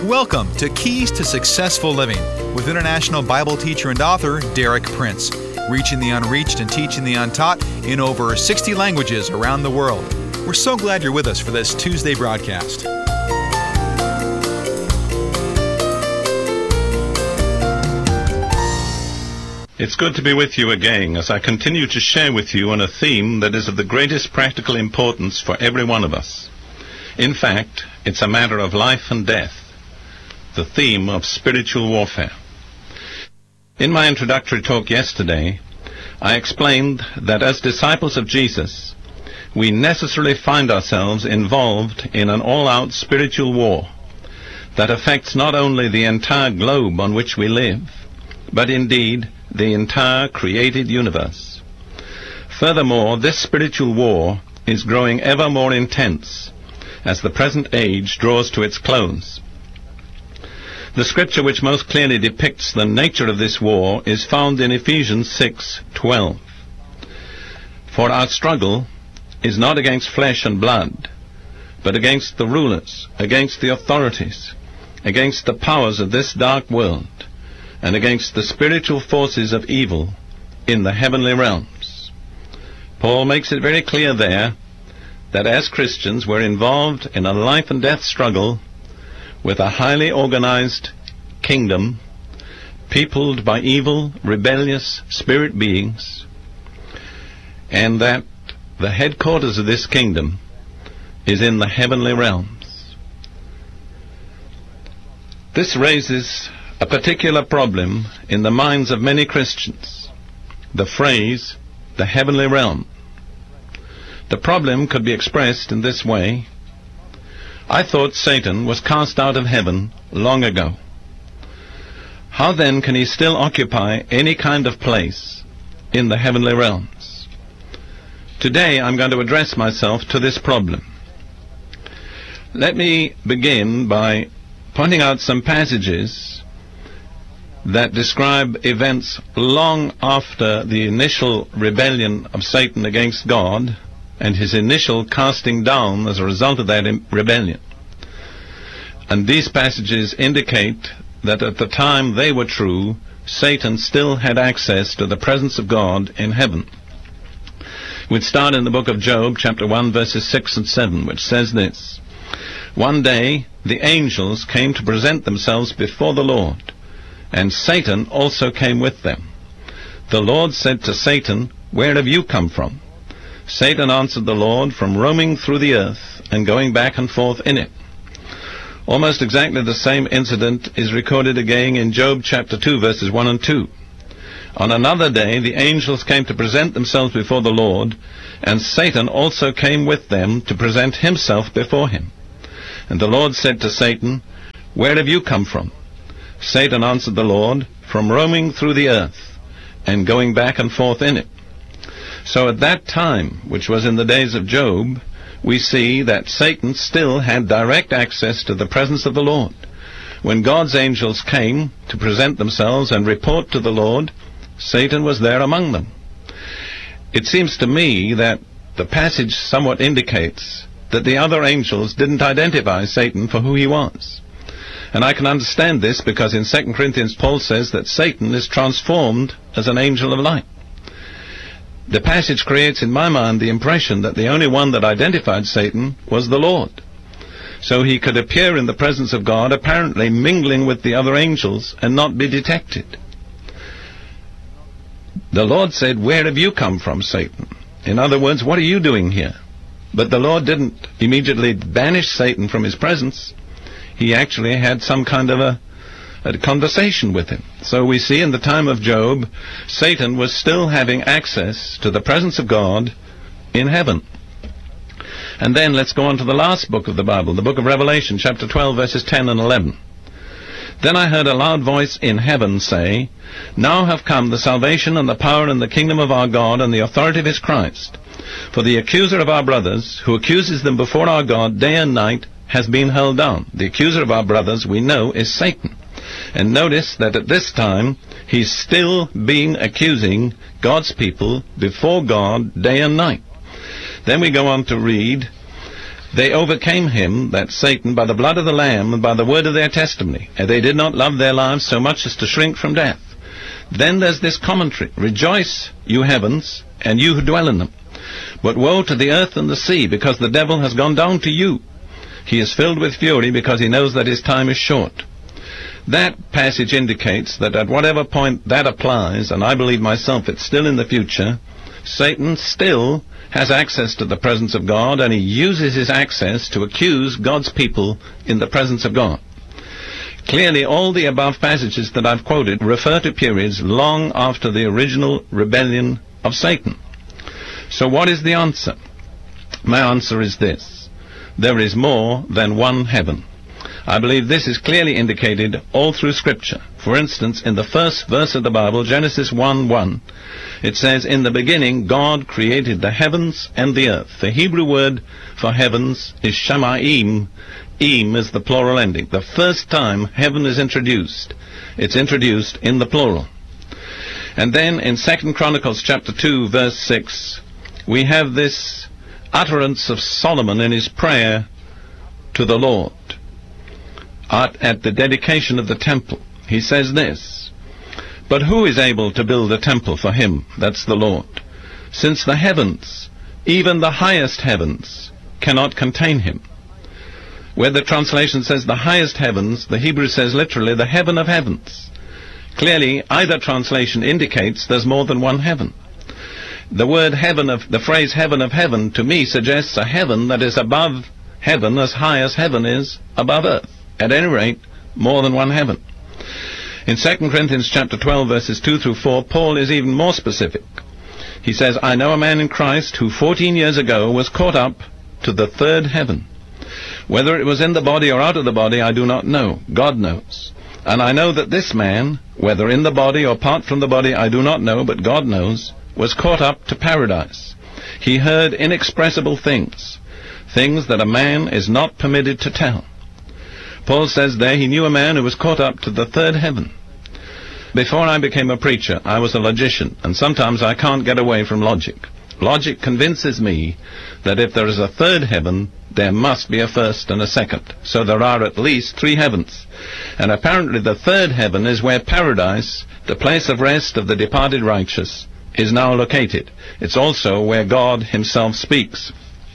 Welcome to Keys to Successful Living with international Bible teacher and author Derek Prince, reaching the unreached and teaching the untaught in over 60 languages around the world. We're so glad you're with us for this Tuesday broadcast. It's good to be with you again as I continue to share with you on a theme that is of the greatest practical importance for every one of us. In fact, it's a matter of life and death, the theme of spiritual warfare. In my introductory talk yesterday, I explained that as disciples of Jesus, we necessarily find ourselves involved in an all-out spiritual war that affects not only the entire globe on which we live, but indeed the entire created universe. Furthermore, this spiritual war is growing ever more intense as the present age draws to its close. The scripture which most clearly depicts the nature of this war is found in Ephesians 6:12. For our struggle is not against flesh and blood, but against the rulers, against the authorities, against the powers of this dark world, and against the spiritual forces of evil in the heavenly realms. Paul makes it very clear there that as Christians we're involved in a life and death struggle with a highly organized kingdom, peopled by evil, rebellious spirit beings, and that the headquarters of this kingdom is in the heavenly realms. This raises a particular problem in the minds of many Christians, the phrase, the heavenly realm. The problem could be expressed in this way: I thought Satan was cast out of heaven long ago. How then can he still occupy any kind of place in the heavenly realms? Today I'm going to address myself to this problem. Let me begin by pointing out some passages that describe events long after the initial rebellion of Satan against God and his initial casting down as a result of that rebellion. And these passages indicate that at the time they were true, Satan still had access to the presence of God in heaven. We'd start in the book of Job, chapter 1, verses 6 and 7, which says this: One day the angels came to present themselves before the Lord, and Satan also came with them. The Lord said to Satan, Where have you come from? Satan answered the Lord, From roaming through the earth and going back and forth in it. Almost exactly the same incident is recorded again in Job chapter 2, verses 1 and 2. On another day the angels came to present themselves before the Lord, and Satan also came with them to present himself before him. And the Lord said to Satan, Where have you come from? Satan answered the Lord, From roaming through the earth and going back and forth in it. So at that time, which was in the days of Job, we see that Satan still had direct access to the presence of the Lord. When God's angels came to present themselves and report to the Lord, Satan was there among them. It seems to me that the passage somewhat indicates that the other angels didn't identify Satan for who he was. And I can understand this because in 2 Corinthians Paul says that Satan is transformed as an angel of light. The passage creates in my mind the impression that the only one that identified Satan was the Lord. So he could appear in the presence of God, apparently mingling with the other angels, and not be detected. The Lord said, Where have you come from, Satan? In other words, what are you doing here? But the Lord didn't immediately banish Satan from his presence. He actually had some kind of a conversation with him. So we see in the time of Job, Satan was still having access to the presence of God in heaven. And then let's go on to the last book of the Bible, the book of Revelation, chapter 12, verses 10 and 11. Then I heard a loud voice in heaven say, Now have come the salvation and the power and the kingdom of our God and the authority of his Christ. For the accuser of our brothers, who accuses them before our God day and night, has been hurled down. The accuser of our brothers, we know, is Satan. And notice that at this time, he's still accusing God's people before God day and night. Then we go on to read They overcame him, that Satan, by the blood of the Lamb and by the word of their testimony, and they did not love their lives so much as to shrink from death. Then there's this commentary: Rejoice, you heavens, and you who dwell in them. But woe to the earth and the sea, because the devil has gone down to you. He is filled with fury, because he knows that his time is short. That passage indicates that at whatever point that applies, and I believe myself it's still in the future, Satan still has access to the presence of God, and he uses his access to accuse God's people in the presence of God. Clearly, all the above passages that I've quoted refer to periods long after the original rebellion of Satan. So what is the answer? My answer is this: there is more than one heaven. I believe this is clearly indicated all through Scripture. For instance, in the first verse of the Bible, Genesis 1:1, it says, In the beginning God created the heavens and the earth. The Hebrew word for heavens is shamayim. Im is the plural ending. The first time heaven is introduced, it's introduced in the plural. And then in 2 Chronicles chapter 2, verse 6, we have this utterance of Solomon in his prayer to the Lord at the dedication of the temple. He says this: But who is able to build a temple for him, that's the Lord, since the heavens, even the highest heavens, cannot contain him? Where the translation says the highest heavens, the Hebrew says literally the heaven of heavens. Clearly, either translation indicates there's more than one heaven. The word heaven of, the phrase heaven of heaven, to me suggests a heaven that is above heaven as high as heaven is above earth. At any rate, more than one heaven. In 2 Corinthians chapter 12, verses 2 through 4, Paul is even more specific. He says, I know a man in Christ who 14 years ago was caught up to the third heaven. Whether it was in the body or out of the body, I do not know. God knows. And I know that this man, whether in the body or apart from the body, I do not know, but God knows, was caught up to paradise. He heard inexpressible things, things that a man is not permitted to tell. Paul says there he knew a man who was caught up to the third heaven. Before I became a preacher, I was a logician, and sometimes I can't get away from logic. Logic convinces me that if there is a third heaven, there must be a first and a second. So there are at least three heavens. And apparently the third heaven is where paradise, the place of rest of the departed righteous, is now located. It's also where God himself speaks.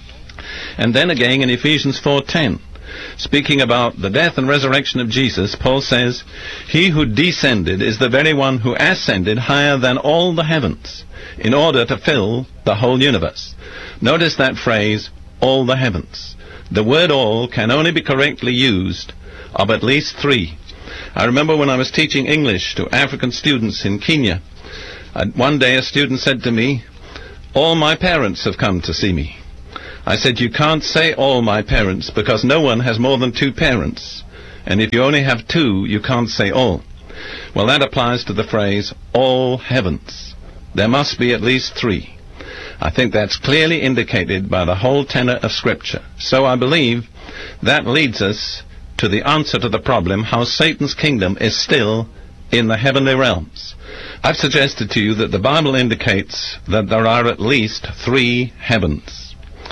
And then again in Ephesians 4:10, speaking about the death and resurrection of Jesus, Paul says, He who descended is the very one who ascended higher than all the heavens, in order to fill the whole universe. Notice that phrase, all the heavens. The word all can only be correctly used of at least three. I remember when I was teaching English to African students in Kenya, one day a student said to me, All my parents have come to see me. I said, you can't say all my parents, because no one has more than two parents. And if you only have two, you can't say all. Well, that applies to the phrase, all heavens. There must be at least three. I think that's clearly indicated by the whole tenor of Scripture. So I believe that leads us to the answer to the problem, how Satan's kingdom is still in the heavenly realms. I've suggested to you that the Bible indicates that there are at least three heavens.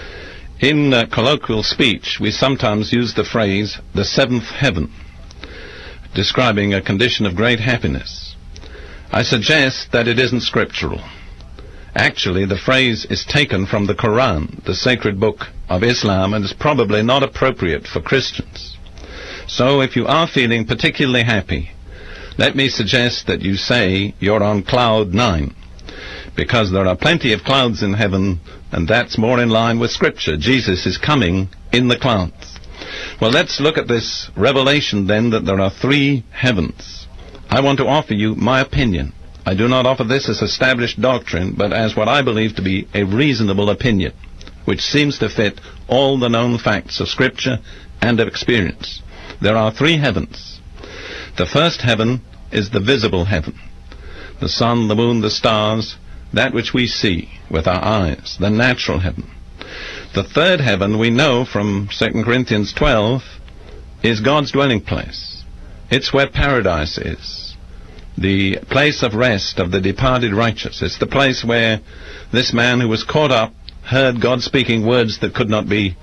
In colloquial speech, we sometimes use the phrase, the seventh heaven, describing a condition of great happiness. I suggest that it isn't scriptural. Actually, the phrase is taken from the Quran, the sacred book of Islam, and is probably not appropriate for Christians. So if you are feeling particularly happy, let me suggest that you say you're on cloud 9, because there are plenty of clouds in heaven, and that's more in line with Scripture. Jesus is coming in the clouds. Well, let's look at this revelation then, that there are three heavens. I want to offer you my opinion. I do not offer this as established doctrine, but as what I believe to be a reasonable opinion, which seems to fit all the known facts of Scripture and of experience. There are three heavens. The first heaven is the visible heaven. The sun, the moon, the stars, that which we see with our eyes, the natural heaven. The third heaven, we know from 2 Corinthians 12, is God's dwelling place. It's where paradise is, the place of rest of the departed righteous. It's the place where this man who was caught up heard God speaking words that could not be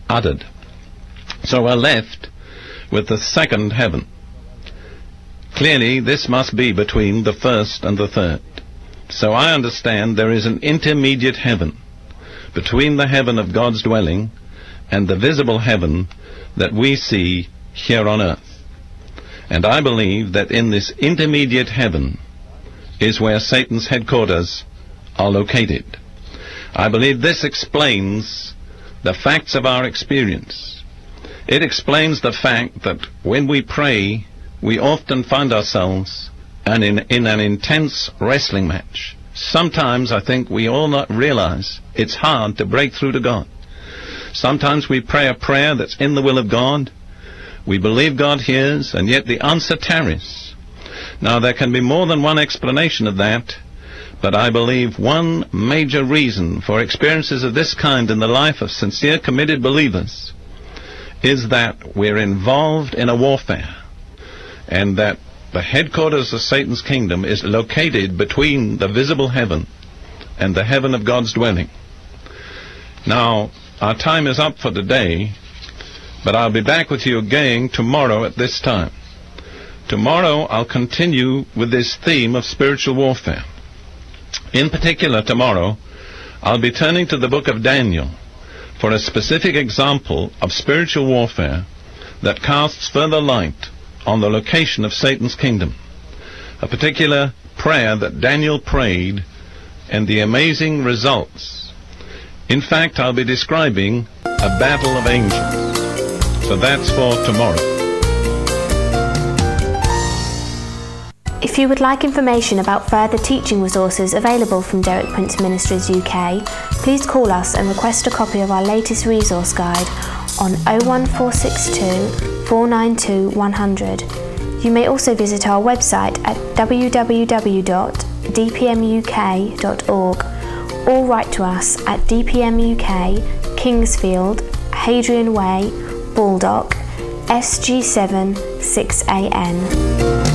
uttered. So we're left with the second heaven. Clearly, this must be between the first and the third. So I understand there is an intermediate heaven between the heaven of God's dwelling and the visible heaven that we see here on earth. And I believe that in this intermediate heaven is where Satan's headquarters are located. I believe this explains the facts of our experience. It explains the fact that when we pray, we often find ourselves in an intense wrestling match. Sometimes I think we all not realize it's hard to break through to God. Sometimes we pray a prayer that's in the will of God. We believe God hears, and yet the answer tarries. Now, there can be more than one explanation of that, but I believe one major reason for experiences of this kind in the life of sincere, committed believers is that we're involved in a warfare, and that the headquarters of Satan's kingdom is located between the visible heaven and the heaven of God's dwelling. Now, our time is up for today, but I'll be back with you again tomorrow at this time. Tomorrow I'll continue with this theme of spiritual warfare. In particular, tomorrow I'll be turning to the book of Daniel for a specific example of spiritual warfare that casts further light on the location of Satan's kingdom. A particular prayer that Daniel prayed and the amazing results. In fact, I'll be describing a battle of angels. So that's for tomorrow. If you would like information about further teaching resources available from Derek Prince Ministries UK, please call us and request a copy of our latest resource guide on 01462 492 100. You may also visit our website at www.dpmuk.org or write to us at DPM UK, Kingsfield, Hadrian Way, Baldock, SG7 6AN.